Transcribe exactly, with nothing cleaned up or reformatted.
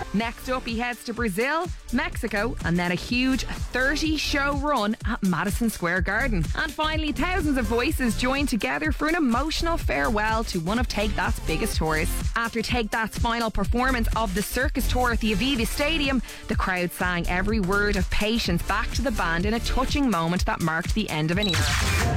Next up, he heads to Brazil, Mexico, and then a huge thirty show run at Madison Square Garden. And finally, thousands of voices join together for an emotional farewell to one of Take That's biggest tours. After Take That's final performance of the Circus Tour at the Aviva Stadium, the crowd sang every word of Patience back to the band in a touching moment that marked the end of an era.